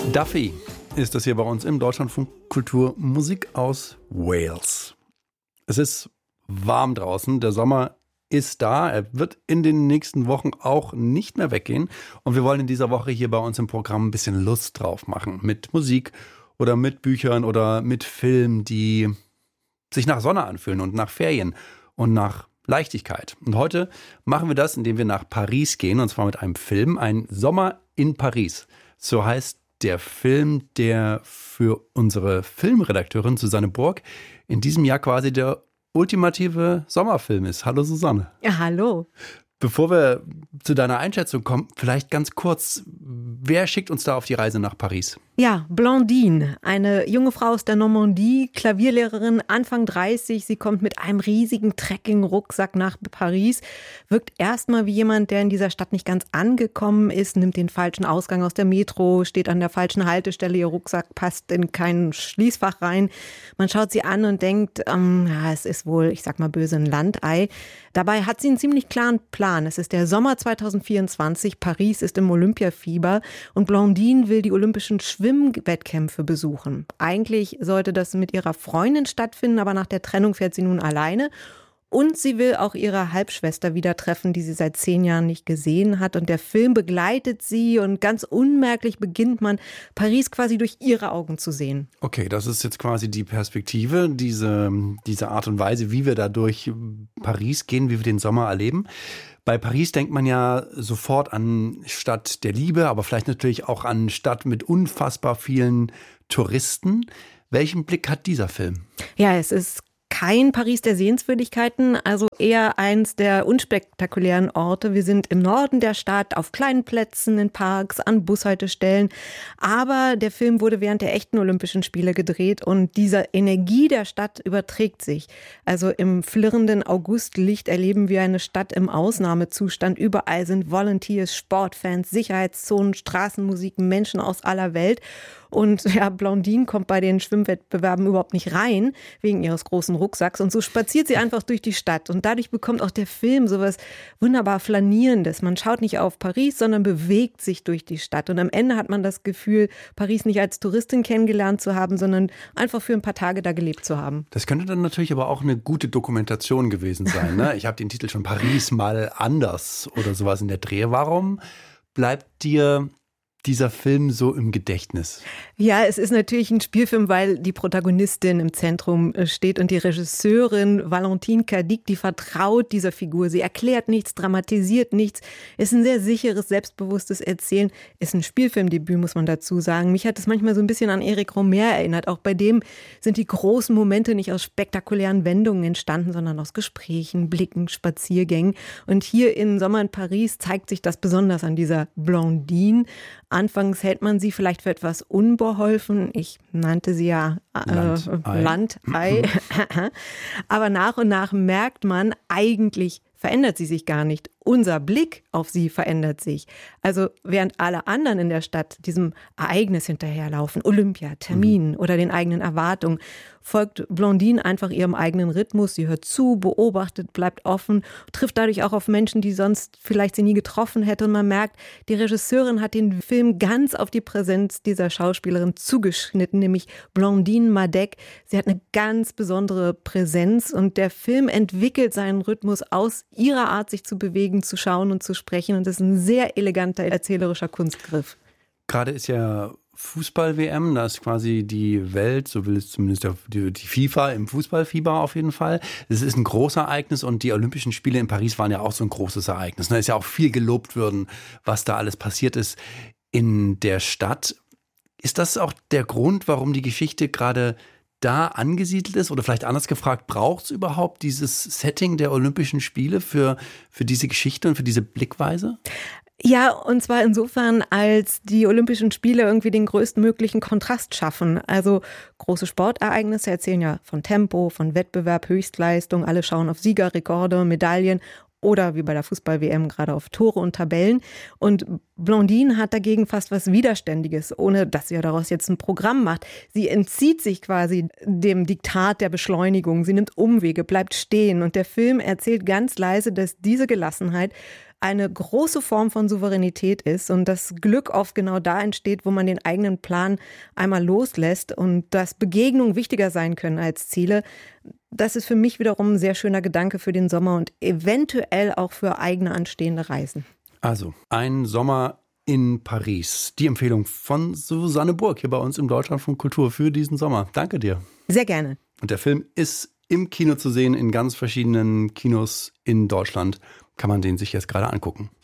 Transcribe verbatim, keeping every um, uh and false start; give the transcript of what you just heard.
Duffy ist das hier bei uns im Deutschlandfunk Kultur, Musik aus Wales. Es ist warm draußen, der Sommer ist da, er wird in den nächsten Wochen auch nicht mehr weggehen und wir wollen in dieser Woche hier bei uns im Programm ein bisschen Lust drauf machen mit Musik oder mit Büchern oder mit Filmen, die sich nach Sonne anfühlen und nach Ferien und nach Leichtigkeit. Und heute machen wir das, indem wir nach Paris gehen, und zwar mit einem Film, Ein Sommer in Paris. So heißt der Film, der für unsere Filmredakteurin Susanne Burg in diesem Jahr quasi der ultimative Sommerfilm ist. Hallo Susanne. Ja, hallo. Bevor wir zu deiner Einschätzung kommen, vielleicht ganz kurz, wer schickt uns da auf die Reise nach Paris? Ja, Blandine, eine junge Frau aus der Normandie, Klavierlehrerin, Anfang dreißig. Sie kommt mit einem riesigen Trekking-Rucksack nach Paris, wirkt erstmal wie jemand, der in dieser Stadt nicht ganz angekommen ist, nimmt den falschen Ausgang aus der Metro, steht an der falschen Haltestelle, ihr Rucksack passt in kein Schließfach rein. Man schaut sie an und denkt, ähm, ja, es ist wohl, ich sag mal böse, ein Landei. Dabei hat sie einen ziemlich klaren Plan. Es ist der Sommer zwanzig vierundzwanzig, Paris ist im Olympiafieber und Blandine will die olympischen Schwimmwettkämpfe besuchen. Eigentlich sollte das mit ihrer Freundin stattfinden, aber nach der Trennung fährt sie nun alleine. Und sie will auch ihre Halbschwester wieder treffen, die sie seit zehn Jahren nicht gesehen hat. Und der Film begleitet sie und ganz unmerklich beginnt man, Paris quasi durch ihre Augen zu sehen. Okay, das ist jetzt quasi die Perspektive, diese, diese Art und Weise, wie wir da durch Paris gehen, wie wir den Sommer erleben. Bei Paris denkt man ja sofort an Stadt der Liebe, aber vielleicht natürlich auch an Stadt mit unfassbar vielen Touristen. Welchen Blick hat dieser Film? Ja, es ist kein Paris der Sehenswürdigkeiten, also eher eins der unspektakulären Orte. Wir sind im Norden der Stadt, auf kleinen Plätzen, in Parks, an Bushaltestellen. Aber der Film wurde während der echten Olympischen Spiele gedreht und diese Energie der Stadt überträgt sich. Also im flirrenden Augustlicht erleben wir eine Stadt im Ausnahmezustand. Überall sind Volunteers, Sportfans, Sicherheitszonen, Straßenmusik, Menschen aus aller Welt. Und ja, Blandine kommt bei den Schwimmwettbewerben überhaupt nicht rein, wegen ihres großen Rucksacks. Und so spaziert sie einfach durch die Stadt. Und dadurch bekommt auch der Film sowas wunderbar Flanierendes. Man schaut nicht auf Paris, sondern bewegt sich durch die Stadt. Und am Ende hat man das Gefühl, Paris nicht als Touristin kennengelernt zu haben, sondern einfach für ein paar Tage da gelebt zu haben. Das könnte dann natürlich aber auch eine gute Dokumentation gewesen sein, ne? Ich habe den Titel schon Paris mal anders oder sowas in der Dreh. Warum bleibt dir dieser Film so im Gedächtnis? Ja, es ist natürlich ein Spielfilm, weil die Protagonistin im Zentrum steht und die Regisseurin Valentine Cadic, die vertraut dieser Figur. Sie erklärt nichts, dramatisiert nichts. Ist ein sehr sicheres, selbstbewusstes Erzählen. Ist ein Spielfilmdebüt, muss man dazu sagen. Mich hat es manchmal so ein bisschen an Eric Romer erinnert. Auch bei dem sind die großen Momente nicht aus spektakulären Wendungen entstanden, sondern aus Gesprächen, Blicken, Spaziergängen. Und hier in Sommer in Paris zeigt sich das besonders an dieser Blandine. Anfangs hält man sie vielleicht für etwas unbeholfen. Ich nannte sie ja äh, Landei. Landei. Aber nach und nach merkt man, eigentlich verändert sie sich gar nicht. Unser Blick auf sie verändert sich. Also während alle anderen in der Stadt diesem Ereignis hinterherlaufen, Olympia, Terminen mhm. oder den eigenen Erwartungen, folgt Blandine einfach ihrem eigenen Rhythmus. Sie hört zu, beobachtet, bleibt offen, trifft dadurch auch auf Menschen, die sonst vielleicht sie nie getroffen hätte. Und man merkt, die Regisseurin hat den Film ganz auf die Präsenz dieser Schauspielerin zugeschnitten, nämlich Blandine Madec. Sie hat eine ganz besondere Präsenz und der Film entwickelt seinen Rhythmus aus ihrer Art, sich zu bewegen, zu schauen und zu sprechen. Und das ist ein sehr eleganter erzählerischer Kunstgriff. Gerade ist ja Fußball-W M, da ist quasi die Welt, so will es zumindest die, die FIFA im Fußballfieber auf jeden Fall. Es ist ein großes Ereignis und die Olympischen Spiele in Paris waren ja auch so ein großes Ereignis. Da ist ja auch viel gelobt worden, was da alles passiert ist in der Stadt. Ist das auch der Grund, warum die Geschichte gerade da angesiedelt ist? Oder vielleicht anders gefragt, braucht es überhaupt dieses Setting der Olympischen Spiele für, für diese Geschichte und für diese Blickweise? Ja, und zwar insofern, als die Olympischen Spiele irgendwie den größtmöglichen Kontrast schaffen. Also große Sportereignisse erzählen ja von Tempo, von Wettbewerb, Höchstleistung. Alle schauen auf Siegerrekorde, Medaillen oder wie bei der Fußball-W M gerade auf Tore und Tabellen. Und Blandine hat dagegen fast was Widerständiges, ohne dass sie ja daraus jetzt ein Programm macht. Sie entzieht sich quasi dem Diktat der Beschleunigung. Sie nimmt Umwege, bleibt stehen. Und der Film erzählt ganz leise, dass diese Gelassenheit eine große Form von Souveränität ist und das Glück oft genau da entsteht, wo man den eigenen Plan einmal loslässt und dass Begegnungen wichtiger sein können als Ziele. Das ist für mich wiederum ein sehr schöner Gedanke für den Sommer und eventuell auch für eigene anstehende Reisen. Also, ein Sommer in Paris. Die Empfehlung von Susanne Burg hier bei uns im Deutschlandfunk Kultur für diesen Sommer. Danke dir. Sehr gerne. Und der Film ist im Kino zu sehen, in ganz verschiedenen Kinos in Deutschland. Kann man den sich jetzt gerade angucken.